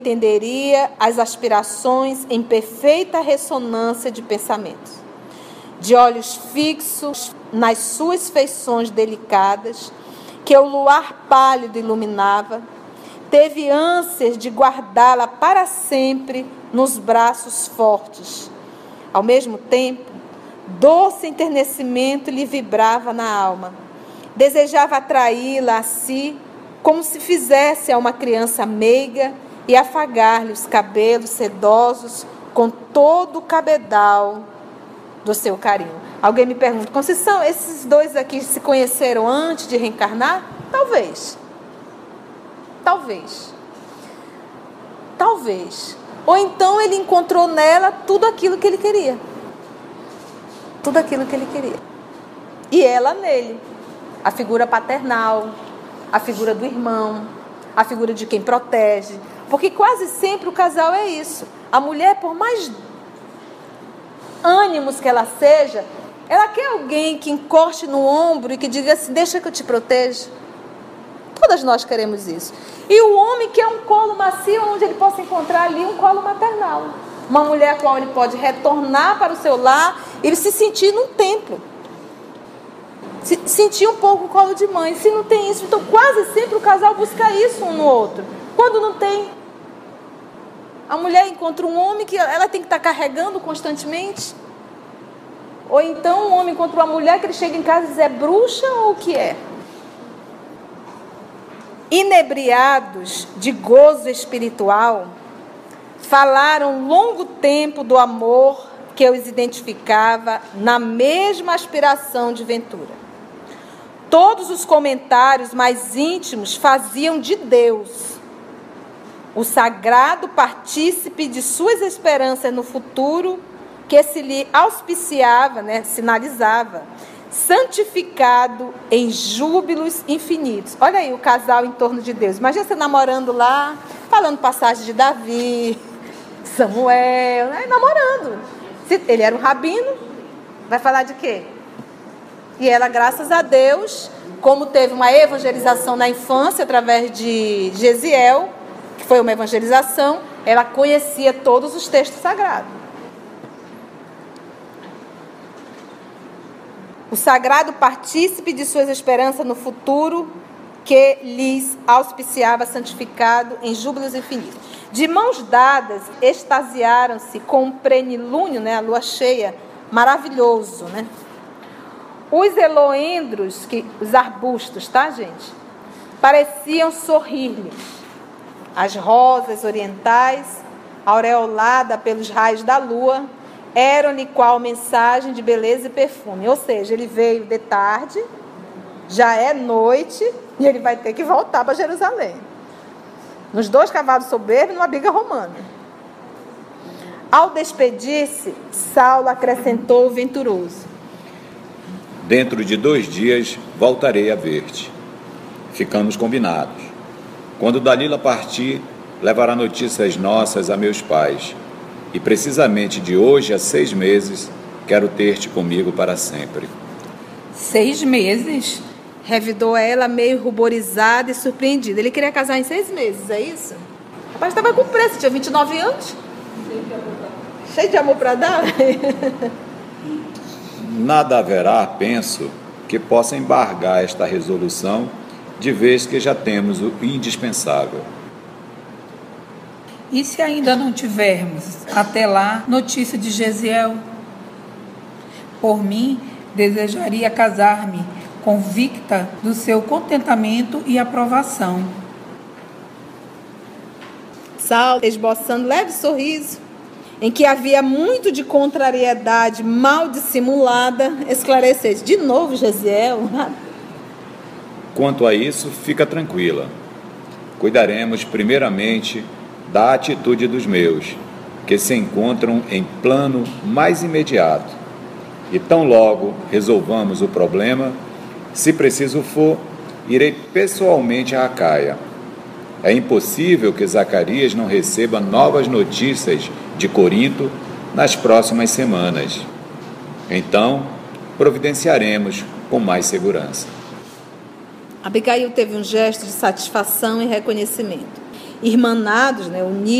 entenderia as aspirações em perfeita ressonância de pensamentos. De olhos fixos nas suas feições delicadas, que o luar pálido iluminava, teve ânsias de guardá-la para sempre nos braços fortes. Ao mesmo tempo, doce enternecimento lhe vibrava na alma. Desejava atraí-la a si, como se fizesse a uma criança meiga, e afagar-lhe os cabelos sedosos com todo o cabedal do seu carinho. Alguém me pergunta, Conceição, esses dois aqui se conheceram antes de reencarnar? Talvez. Ou então ele encontrou nela tudo aquilo que ele queria. E ela nele. A figura paternal, a figura do irmão, a figura de quem protege. Porque quase sempre o casal é isso. A mulher, por mais ânimos que ela seja, ela quer alguém que encoste no ombro e que diga assim, deixa que eu te proteja. Todas nós queremos isso. E o homem quer um colo macio onde ele possa encontrar ali um colo maternal. Uma mulher com a qual ele pode retornar para o seu lar e se sentir num templo. Sentir um pouco o colo de mãe. Se não tem isso, então quase sempre o casal busca isso um no outro. Quando não tem, a mulher encontra um homem que ela tem que estar carregando constantemente. Ou então um homem encontra uma mulher que ele chega em casa e diz, é bruxa ou o que é? Inebriados de gozo espiritual, falaram longo tempo do amor que os identificava na mesma aspiração de ventura. Todos os comentários mais íntimos faziam de Deus o sagrado partícipe de suas esperanças no futuro, que se lhe auspiciava, sinalizava, santificado em júbilos infinitos. Olha aí o casal em torno de Deus. Imagina você namorando lá, falando passagem de Davi, Samuel, namorando. Se ele era um rabino, vai falar de quê? E ela, graças a Deus, como teve uma evangelização na infância através de Gesiel, que foi uma evangelização, ela conhecia todos os textos sagrados. O sagrado partícipe de suas esperanças no futuro, que lhes auspiciava santificado em júbilos infinitos. De mãos dadas, extasiaram-se com um plenilúnio, a lua cheia, maravilhoso, Os eloendros, os arbustos, gente? Pareciam sorrir-lhes. As rosas orientais, aureolada pelos raios da lua, eram-lhe qual mensagem de beleza e perfume. Ou seja, ele veio de tarde, já é noite, e ele vai ter que voltar para Jerusalém. Nos 2 cavalos soberbos, numa biga romana. Ao despedir-se, Saulo acrescentou venturoso: dentro de 2 dias voltarei a ver-te. Ficamos combinados. Quando Dalila partir, levará notícias nossas a meus pais. E precisamente de hoje a 6 meses, quero ter-te comigo para sempre. 6 meses? Revidou ela, meio ruborizada e surpreendida. Ele queria casar em 6 meses, é isso? O rapaz estava com pressa, tinha 29 anos. Cheio de amor para dar. Nada haverá, penso, que possa embargar esta resolução, de vez que já temos o indispensável. E se ainda não tivermos, até lá, notícia de Gesiel? Por mim, desejaria casar-me, convicta do seu contentamento e aprovação. Saulo, esboçando leve sorriso, em que havia muito de contrariedade mal dissimulada, esclarecesse: de novo, Gesiel? Quanto a isso, fica tranquila. Cuidaremos primeiramente da atitude dos meus, que se encontram em plano mais imediato. E tão logo resolvamos o problema, se preciso for, irei pessoalmente a Acaia. É impossível que Zacarias não receba novas notícias de Corinto nas próximas semanas. Então, providenciaremos com mais segurança. Abigail teve um gesto de satisfação e reconhecimento. irmanados, né, unidos